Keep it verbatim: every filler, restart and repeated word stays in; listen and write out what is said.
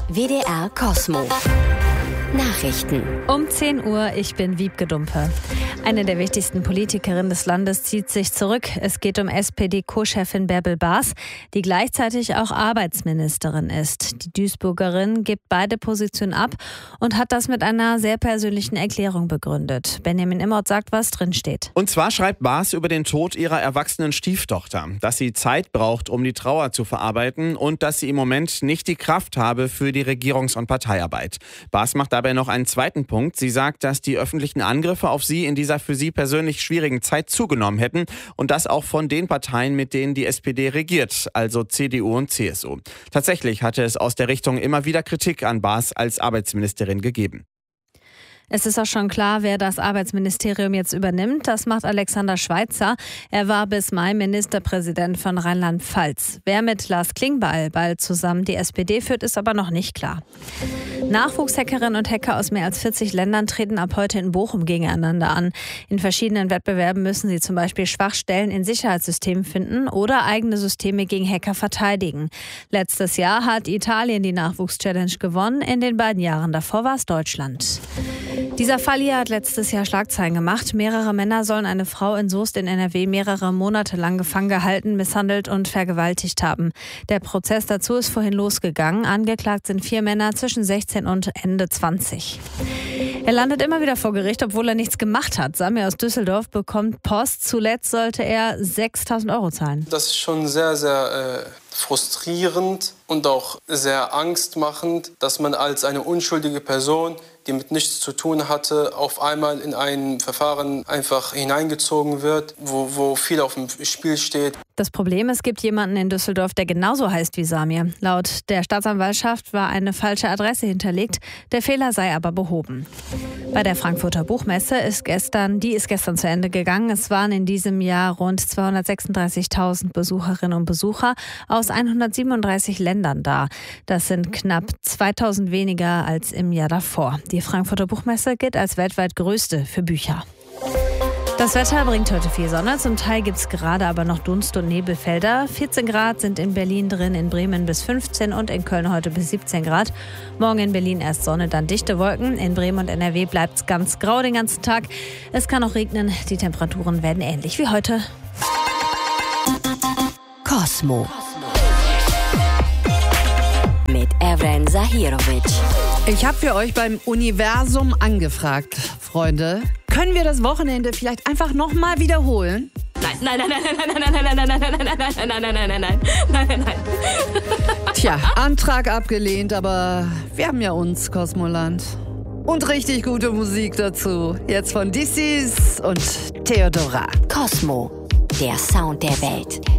W D R Cosmo. Nachrichten. Um zehn Uhr, ich bin Wiebke Dumpe. Eine der wichtigsten Politikerinnen des Landes zieht sich zurück. Es geht um S P D-Co-Chefin Bärbel Baas, die gleichzeitig auch Arbeitsministerin ist. Die Duisburgerin gibt beide Positionen ab und hat das mit einer sehr persönlichen Erklärung begründet. Benjamin Immert sagt, was drinsteht. Und zwar schreibt Baas über den Tod ihrer erwachsenen Stieftochter, dass sie Zeit braucht, um die Trauer zu verarbeiten und dass sie im Moment nicht die Kraft habe für die Regierungs- und Parteiarbeit. Baas macht dabei noch einen zweiten Punkt. Sie sagt, dass die öffentlichen Angriffe auf sie in dieser für sie persönlich schwierigen Zeit zugenommen hätten und das auch von den Parteien, mit denen die S P D regiert, also C D U und C S U. Tatsächlich hatte es aus der Richtung immer wieder Kritik an Baas als Arbeitsministerin gegeben. Es ist auch schon klar, wer das Arbeitsministerium jetzt übernimmt. Das macht Alexander Schweitzer. Er war bis Mai Ministerpräsident von Rheinland-Pfalz. Wer mit Lars Klingbeil bald zusammen die S P D führt, ist aber noch nicht klar. Nachwuchshackerinnen und Hacker aus mehr als vierzig Ländern treten ab heute in Bochum gegeneinander an. In verschiedenen Wettbewerben müssen sie zum Beispiel Schwachstellen in Sicherheitssystemen finden oder eigene Systeme gegen Hacker verteidigen. Letztes Jahr hat Italien die Nachwuchs-Challenge gewonnen. In den beiden Jahren davor war es Deutschland. Dieser Fall hier hat letztes Jahr Schlagzeilen gemacht. Mehrere Männer sollen eine Frau in Soest in N R W mehrere Monate lang gefangen gehalten, misshandelt und vergewaltigt haben. Der Prozess dazu ist vorhin losgegangen. Angeklagt sind vier Männer zwischen sechzehn und Ende zwanzig. Er landet immer wieder vor Gericht, obwohl er nichts gemacht hat. Samir aus Düsseldorf bekommt Post. Zuletzt sollte er sechstausend Euro zahlen. Das ist schon sehr, sehr äh, frustrierend und auch sehr angstmachend, dass man als eine unschuldige Person, die mit nichts zu tun hatte, auf einmal in ein Verfahren einfach hineingezogen wird, wo, wo viel auf dem Spiel steht. Das Problem, es gibt jemanden in Düsseldorf, der genauso heißt wie Samir. Laut der Staatsanwaltschaft war eine falsche Adresse hinterlegt. Der Fehler sei aber behoben. Bei der Frankfurter Buchmesse ist gestern, die ist gestern zu Ende gegangen. Es waren in diesem Jahr rund zweihundertsechsunddreißigtausend Besucherinnen und Besucher aus hundertsiebenunddreißig Ländern da. Das sind knapp zweitausend weniger als im Jahr davor. Die Frankfurter Buchmesse gilt als weltweit größte für Bücher. Das Wetter bringt heute viel Sonne. Zum Teil gibt es gerade aber noch Dunst- und Nebelfelder. vierzehn Grad sind in Berlin drin, in Bremen bis fünfzehn und in Köln heute bis siebzehn Grad. Morgen in Berlin erst Sonne, dann dichte Wolken. In Bremen und N R W bleibt es ganz grau den ganzen Tag. Es kann auch regnen. Die Temperaturen werden ähnlich wie heute. Cosmo. Mit Evren Zahirovic. Ich habe für euch beim Universum angefragt, Freunde. Können wir das Wochenende vielleicht einfach nochmal wiederholen? Nein, nein, nein, nein, nein, nein, nein, nein, nein, nein, nein, nein, nein, nein, nein, nein, nein, nein, nein, nein. Tja, Antrag abgelehnt, aber wir haben ja uns, Cosmoland. Und richtig gute Musik dazu. Jetzt von D Cs und Theodora. Cosmo, der Sound der Welt.